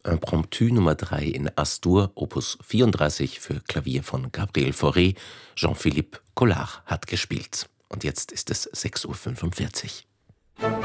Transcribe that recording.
Impromptu Nummer 3 in As-Dur, Opus 34 für Klavier von Gabriel Fauré. Jean-Philippe Collard hat gespielt. Und jetzt ist es 6:45 Uhr.